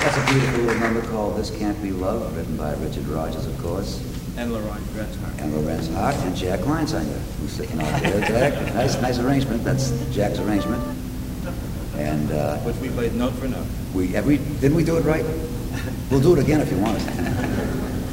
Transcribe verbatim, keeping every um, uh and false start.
That's a beautiful little number called This Can't Be Love, written by Richard Rogers, of course. And Lorenz Hart. And Lorenz Hart and Jack Kleinsinger, who's sitting out there. Jack, nice, nice arrangement. That's Jack's arrangement. And uh, which we played note for note. We, have we, didn't we do it right? We'll do it again if you want us to.